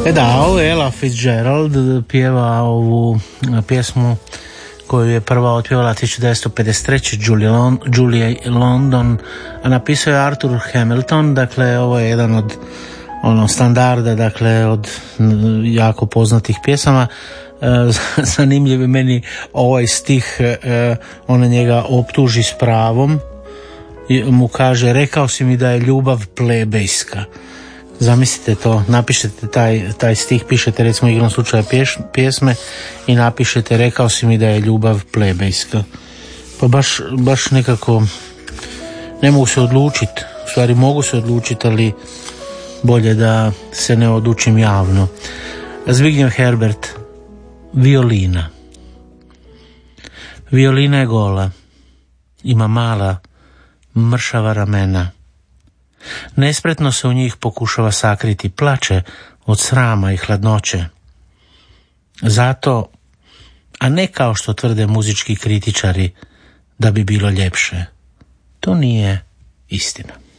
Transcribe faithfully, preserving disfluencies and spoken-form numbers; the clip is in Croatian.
E da, ovo je Ella Fitzgerald, pjeva ovu pjesmu koju je prva otpjevala tisuću devetsto pedeset treće. Julie, Lon, Julie London, a napisao je Arthur Hamilton. Dakle, ovo je jedan od ono standarda, dakle od jako poznatih pjesama. Zanimljiv je meni ovaj stih, ona njega optuži s pravom i mu kaže: rekao si mi da je ljubav plebejska. Zamislite to, napišete taj, taj stih, pišete recimo igrom slučaja pješ, pjesme i napišete: rekao si mi da je ljubav plebejska. Pa baš, baš nekako ne mogu se odlučiti, u stvari mogu se odlučiti, ali bolje da se ne odlučim javno. Zbigniew Herbert, Violina. Violina je gola, ima mala, mršava ramena. Nespretno se u njih pokušava sakriti, plače od srama i hladnoće. Zato, a ne kao što tvrde muzički kritičari da bi bilo ljepše, to nije istina.